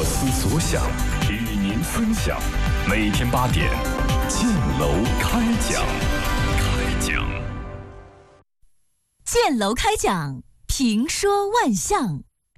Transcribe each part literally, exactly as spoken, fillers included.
所思所想，与您分享。每天八点，建楼开讲。开讲。 建楼开讲，评说万象。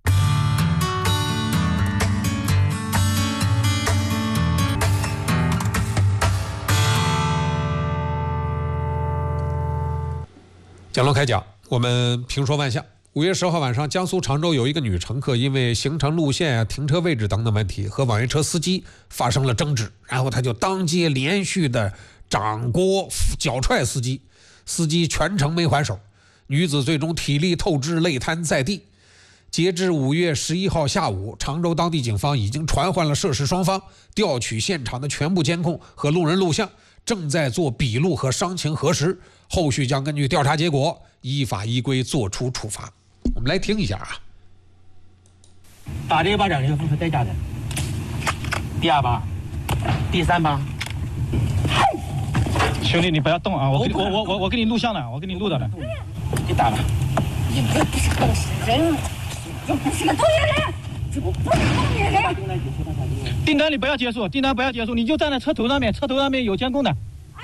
建楼开讲，我们评说万象。五月十号晚上，江苏常州有一个女乘客因为行程路线啊、停车位置等等问题和网约车司机发生了争执，然后她就当街连续的掌掴、脚踹司机，司机全程没还手，女子最终体力透支，累瘫在地。截至五月十一号下午，常州当地警方已经传唤了涉事双方，调取现场的全部监控和路人录像，正在做笔录和伤情核实，后续将根据调查结果依法依规作出处罚。我们来听一下啊。 打这一巴掌是付出代价的。第二巴，第三巴。 兄弟，你不要动啊！我给你我我我我给你录像了，我给你录到了。 你打吧。 你这不是个人，这不是个作业人，这不不是作业人。 订单你不要结束，订单不要结束，你就站在车头上面，车头上面有监控的。 啊！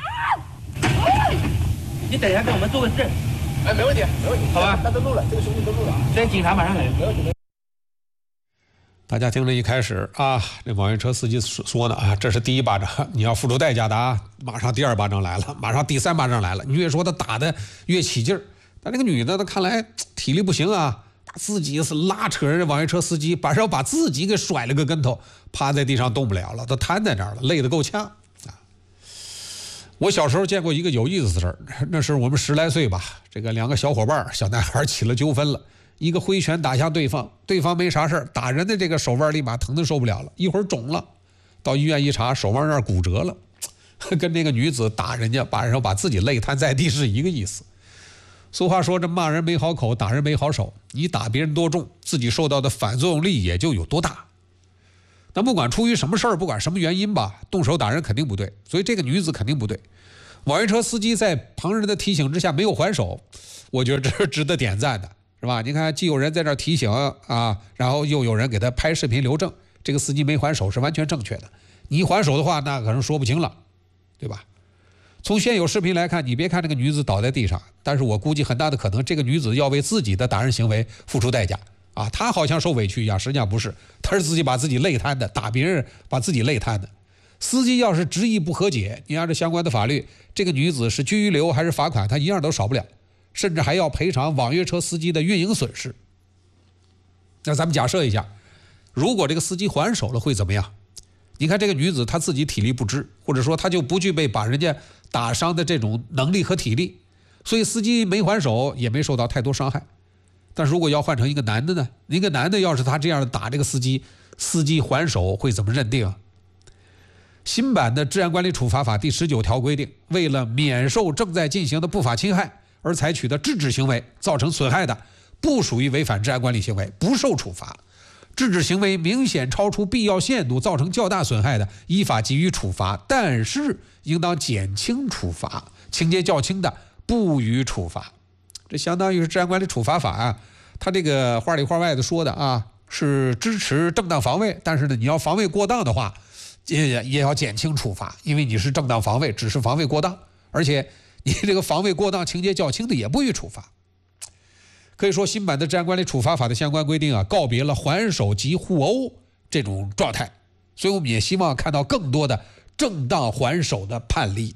你等一下给我们做个证。 哎，没问题，没问题， 好吧， 他都录了，这个兄弟都录了。 这警察马上来， 没问题。 大家听着一开始啊，这网约车司机说呢啊，这是第一巴掌，你要付出代价的啊。马上第二巴掌来了，马上第三巴掌来了。你越说他打的越起劲儿，但这个女的她看来体力不行啊，自己是拉扯人家网约车司机，把要把自己给甩了个跟头，趴在地上动不了了，都瘫在那儿了，累得够呛。我小时候见过一个有意思的事儿，那是我们十来岁吧，这个两个小伙伴小男孩起了纠纷了，一个挥拳打向对方，对方没啥事儿，打人的这个手腕立马疼得受不了了，一会儿肿了，到医院一查，手腕那儿骨折了，跟那个女子打人家把人把自己累瘫在地是一个意思。俗话说，这骂人没好口，打人没好手，你打别人多重，自己受到的反作用力也就有多大。但不管出于什么事儿，不管什么原因吧，动手打人肯定不对，所以这个女子肯定不对。网约车司机在旁人的提醒之下没有还手，我觉得这是值得点赞的，是吧？你看，既有人在这儿提醒啊，然后又有人给他拍视频留证，这个司机没还手是完全正确的。你还手的话，那可能说不清了，对吧？从现有视频来看，你别看这个女子倒在地上，但是我估计很大的可能，这个女子要为自己的打人行为付出代价。啊，他好像受委屈一样，实际上不是，他是自己把自己累瘫的，打别人把自己累瘫的。司机要是执意不和解，你按照相关的法律，这个女子是拘留还是罚款，他一样都少不了，甚至还要赔偿网约车司机的运营损失。那咱们假设一下，如果这个司机还手了会怎么样？你看这个女子她自己体力不支，或者说她就不具备把人家打伤的这种能力和体力，所以司机没还手也没受到太多伤害。但如果要换成一个男的呢？一个男的要是他这样打这个司机，司机还手会怎么认定啊？新版的《治安管理处罚法》第十九条规定，为了免受正在进行的不法侵害而采取的制止行为造成损害的，不属于违反治安管理行为，不受处罚。制止行为明显超出必要限度，造成较大损害的，依法给予处罚，但是应当减轻处罚，情节较轻的不予处罚。这相当于是治安管理处罚法啊，他这个话里话外的说的啊，是支持正当防卫，但是呢，你要防卫过当的话，也也要减轻处罚，因为你是正当防卫，只是防卫过当，而且你这个防卫过当情节较轻的也不予处罚。可以说，新版的治安管理处罚法的相关规定啊，告别了还手及互殴这种状态，所以我们也希望看到更多的正当还手的判例。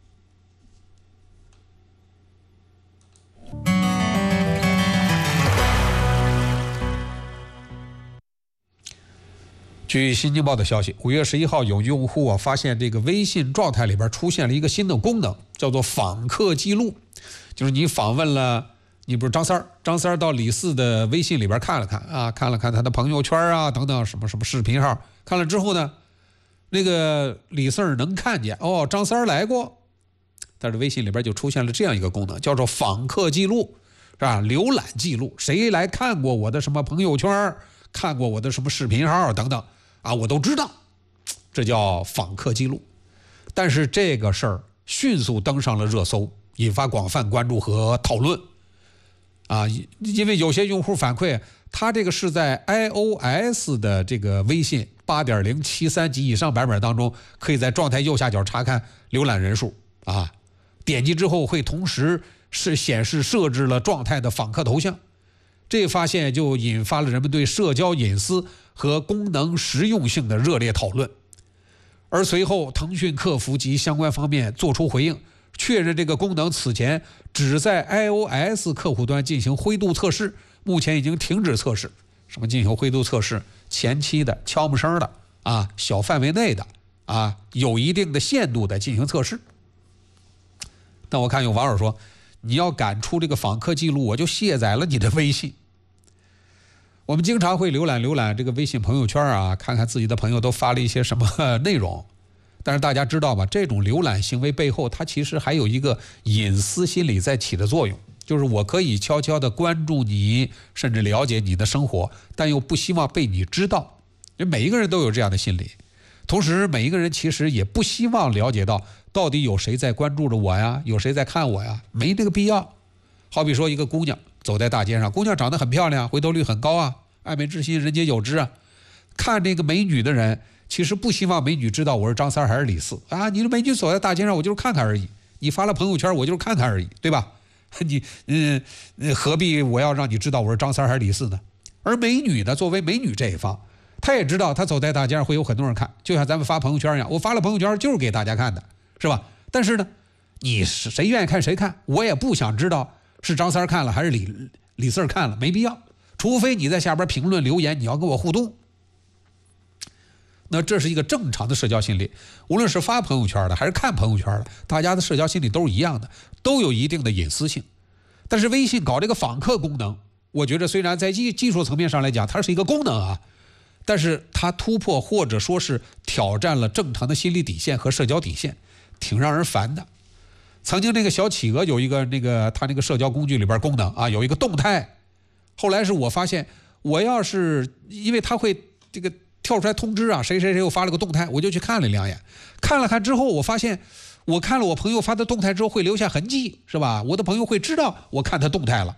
据新京报的消息，五月十一号有用户啊发现这个微信状态里边出现了一个新的功能，叫做访客记录，就是你访问了，你不是张三儿，张三儿到李四的微信里边看了看啊，看了看他的朋友圈啊等等什么什么视频号，看了之后呢，那个李四儿能看见哦，张三儿来过，但是微信里边就出现了这样一个功能，叫做访客记录，是吧？浏览记录，谁来看过我的什么朋友圈，看过我的什么视频号等等。啊，我都知道，这叫访客记录。但是这个事儿迅速登上了热搜，引发广泛关注和讨论。啊，因为有些用户反馈，他这个是在 iOS 的这个微信八点零七三级以上版本当中，可以在状态右下角查看浏览人数啊，点击之后会同时是显示设置了状态的访客头像。这发现就引发了人们对社交隐私和功能实用性的热烈讨论。而随后腾讯客服及相关方面做出回应，确认这个功能此前只在 iOS 客户端进行灰度测试，目前已经停止测试。什么进行灰度测试？前期的、悄没声的啊，小范围内的啊，有一定的限度的进行测试。但我看有网友说，你要敢出这个访客记录，我就卸载了你的微信。我们经常会浏览浏览这个微信朋友圈啊，看看自己的朋友都发了一些什么内容。但是大家知道吗？这种浏览行为背后，它其实还有一个隐私心理在起的作用，就是我可以悄悄地关注你，甚至了解你的生活，但又不希望被你知道。每一个人都有这样的心理，同时每一个人其实也不希望了解到到底有谁在关注着我呀，有谁在看我呀，没这个必要。好比说一个姑娘走在大街上，姑娘长得很漂亮，回头率很高啊，爱美之心，人皆有之啊。看这个美女的人，其实不希望美女知道我是张三还是李四啊。你的美女走在大街上，我就是看看而已。你发了朋友圈，我就是看看而已，对吧？你嗯，何必我要让你知道我是张三还是李四呢？而美女呢，作为美女这一方，她也知道她走在大街上会有很多人看，就像咱们发朋友圈一样，我发了朋友圈就是给大家看的，是吧？但是呢，你谁愿意看谁看，我也不想知道是张三看了还是李李四看了，没必要。除非你在下边评论留言，你要跟我互动。那这是一个正常的社交心理，无论是发朋友圈的还是看朋友圈的，大家的社交心理都是一样的，都有一定的隐私性。但是微信搞这个访客功能，我觉得虽然在技技术层面上来讲它是一个功能啊，但是它突破或者说是挑战了正常的心理底线和社交底线，挺让人烦的。曾经那个小企鹅有一个那个它那个社交工具里边功能啊，有一个动态，后来是我发现，我要是因为它会这个跳出来通知啊，谁谁谁又发了个动态，我就去看了两眼，看了看之后，我发现我看了我朋友发的动态之后会留下痕迹，是吧？我的朋友会知道我看他动态了。